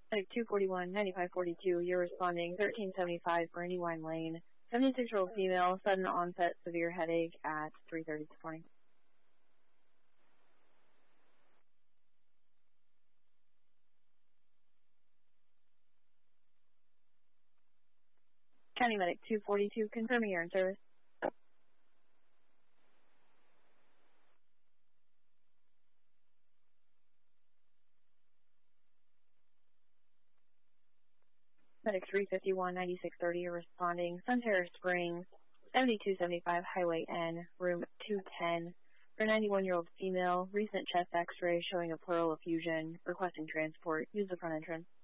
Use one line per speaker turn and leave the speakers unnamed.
Medic 241, 9542, you're responding 1375 Brandywine Lane, 76-year-old female, sudden onset severe headache at 3:30 this morning. County Medic 242, confirming you're in service. Medic 351, 9630, you're responding Sun Terrace Springs, 7275 Highway N, room 210, for a 91-year-old female, recent chest x-ray showing a pleural effusion, requesting transport. Use the front entrance.